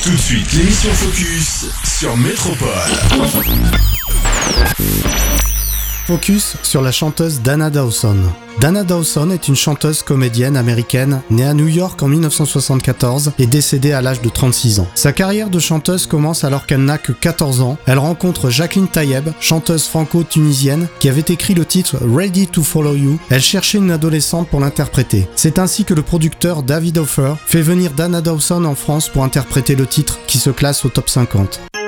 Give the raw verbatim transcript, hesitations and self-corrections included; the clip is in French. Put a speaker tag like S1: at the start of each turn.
S1: Tout de suite, l'émission Focus sur Métropole.
S2: Focus sur la chanteuse Dana Dawson. Dana Dawson est une chanteuse comédienne américaine née à New York en dix-neuf cent soixante-quatorze et décédée à l'âge de trente-six ans. Sa carrière de chanteuse commence alors qu'elle n'a que quatorze ans. Elle rencontre Jacqueline Tayeb, chanteuse franco-tunisienne, qui avait écrit le titre Ready to Follow You. Elle cherchait une adolescente pour l'interpréter. C'est ainsi que le producteur David Hofer fait venir Dana Dawson en France pour interpréter le titre qui se classe au top cinquante.